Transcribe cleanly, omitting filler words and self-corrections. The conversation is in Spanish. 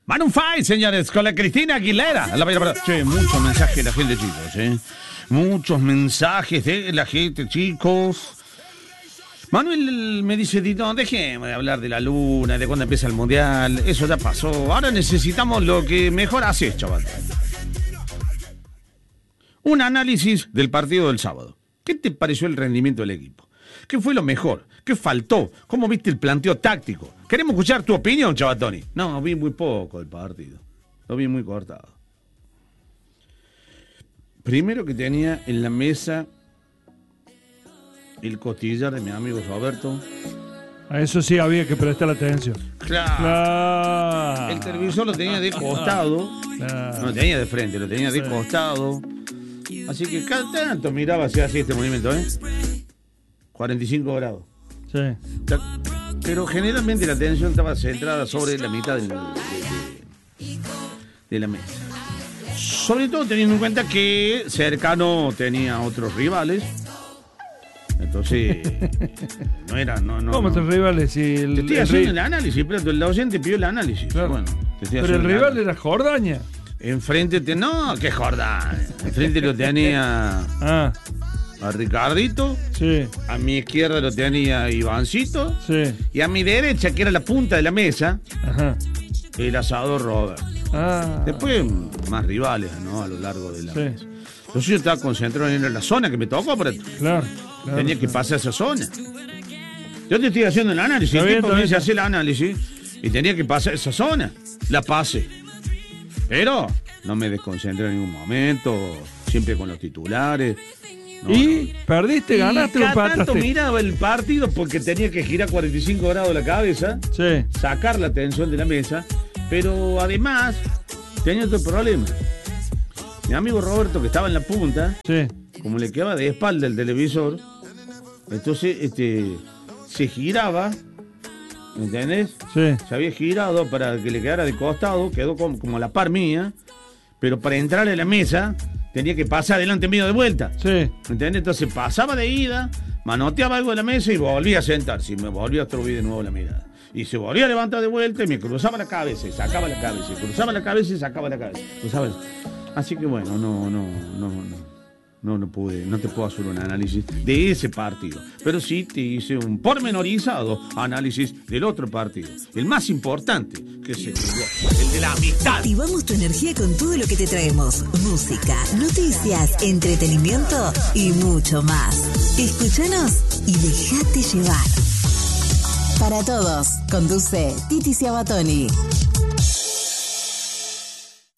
Maroon 5, señores, con la Cristina Aguilera. Che, muchos mensajes de la gente, chicos, Muchos mensajes de la gente, chicos. Manuel me dice, Tito, dejemos de hablar de la luna, de cuándo empieza el mundial. Eso ya pasó. Ahora necesitamos lo que mejor haces, chaval. Un análisis del partido del sábado. ¿Qué te pareció el rendimiento del equipo? ¿Qué fue lo mejor? ¿Qué faltó? ¿Cómo viste el planteo táctico? Queremos escuchar tu opinión, Chavatoni. No, vi muy poco el partido. Lo vi muy cortado. Primero que tenía en la mesa el costillar de mi amigo Roberto. A eso sí había que prestar atención. Claro. El televisor lo tenía de costado. Claro. No lo tenía de frente, lo tenía de costado. Así que cada tanto miraba así este movimiento, 45 grados. Sí. Pero generalmente la atención estaba centrada sobre la mitad de la mesa. Sobre todo teniendo en cuenta que Cercano tenía otros rivales. Entonces, no era. ¿Cómo otros rivales? Si te estoy haciendo el análisis, pero el oyente pidió el análisis. Claro. Bueno, pero el rival era Jordaña. Enfrente, no, que Jordaña. Enfrente lo tenía a Ricardito. Sí. A mi izquierda lo tenía Ivancito. Sí. Y a mi derecha, que era la punta de la mesa, el asador Robert. Después, más rivales, ¿no? A lo largo de la mesa. Entonces yo estaba concentrado en la zona que me tocó. Claro. Tenía que pasar esa zona. Yo te estoy haciendo el análisis. El tipo me dice hacer el análisis y tenía que pasar esa zona. La pasé. Pero no me desconcentré en ningún momento. Siempre con los titulares. Perdiste, ganaste o empataste. Tanto miraba el partido porque tenía que girar 45 grados la cabeza. Sí. Sacar la atención de la mesa. Pero además tenía otro problema. Mi amigo Roberto, que estaba en la punta, como le quedaba de espalda el televisor, entonces se giraba, ¿entendés? Sí. Se había girado para que le quedara de costado, quedó como a la par mía, pero para entrar a la mesa tenía que pasar adelante mío de vuelta. Sí. ¿Entendés? Entonces pasaba de ida, manoteaba algo de la mesa y volvía a sentarse, y me volvía a atribuir de nuevo la mirada. Y se volvía a levantar de vuelta y me cruzaba la cabeza y sacaba la cabeza, y cruzaba la cabeza y sacaba la cabeza. Así que bueno, no te puedo hacer un análisis de ese partido, pero sí te hice un pormenorizado análisis del otro partido, el más importante, que es el de la amistad. Activamos tu energía con todo lo que te traemos: música, noticias, entretenimiento y mucho más. Escúchanos y dejate llevar. Para todos, conduce Titi Schiavotoni.